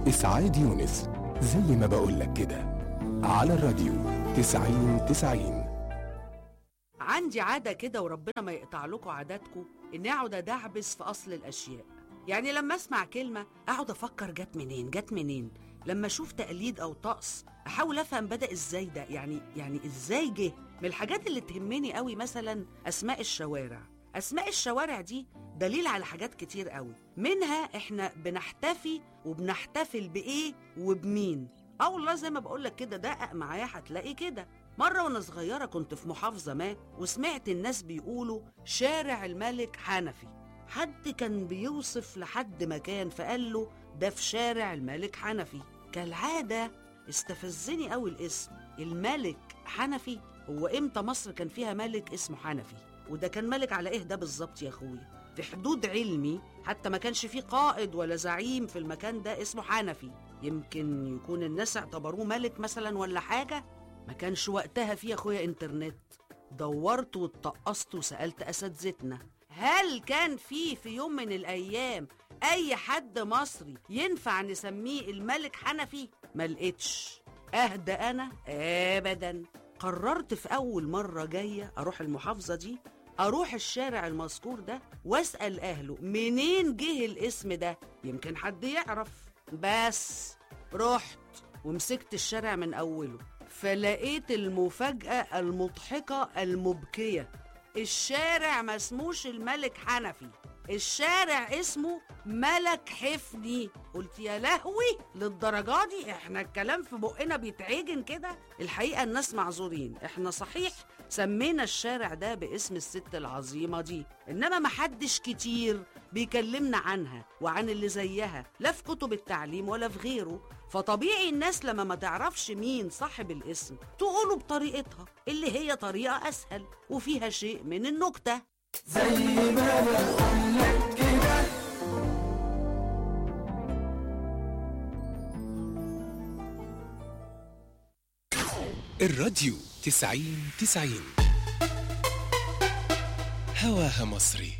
إسعاد يونس، زي ما بقولك كده، على الراديو 90-90. عندي عادة كده وربنا ما يقطع لكم عاداتكم، إني أقعد أدعبس في أصل الأشياء. يعني لما أسمع كلمة أقعد أفكر جت منين. لما أشوف تقليد أو طقس أحاول أفهم بدأ إزاي ده، يعني إزاي جه. من الحاجات اللي تهمني قوي مثلا أسماء الشوارع. أسماء الشوارع دي دليل على حاجات كتير قوي، منها إحنا بنحتفي وبنحتفل بإيه وبمين. والله زي ما بقولك كده، دقق معايا هتلاقي كده. مرة وأنا صغيرة كنت في محافظة ما وسمعت الناس بيقولوا شارع الملك حنفي. حد كان بيوصف لحد مكان فقال له ده في شارع الملك حنفي. كالعادة استفزني قوي الاسم الملك حنفي. هو امتى مصر كان فيها ملك اسمه حنفي؟ وده كان ملك على ايه ده بالظبط يا اخويا؟ في حدود علمي حتى ما كانش فيه قائد ولا زعيم في المكان ده اسمه حنفي. يمكن يكون الناس اعتبروه ملك مثلا ولا حاجة. ما كانش وقتها فيه يا اخويا انترنت. دورت واتطقست وسألت اساتذتنا، هل كان في يوم من الايام اي حد مصري ينفع نسميه الملك حنفي؟ ما لقيتش. اهدى انا ابدا. قررت في اول مرة جاية اروح المحافظة دي، اروح الشارع المذكور ده واسأل اهله منين جه الاسم ده، يمكن حد يعرف. بس رحت ومسكت الشارع من اوله، فلقيت المفاجأة المضحكة المبكية. الشارع ما اسموش الملك حنفي، الشارع اسمه ملك حفني. قلت يا لهوي، للدرجة دي احنا الكلام في بقنا بيتعجن كده؟ الحقيقة الناس معذورين، احنا صحيح سمينا الشارع ده باسم الست العظيمة دي، انما محدش كتير بيكلمنا عنها وعن اللي زيها، لا في كتب التعليم ولا في غيره. فطبيعي الناس لما ما تعرفش مين صاحب الاسم تقوله بطريقتها اللي هي طريقة أسهل وفيها شيء من النكتة. زي ما بقولك كده. الراديو 90-90، هواها مصري.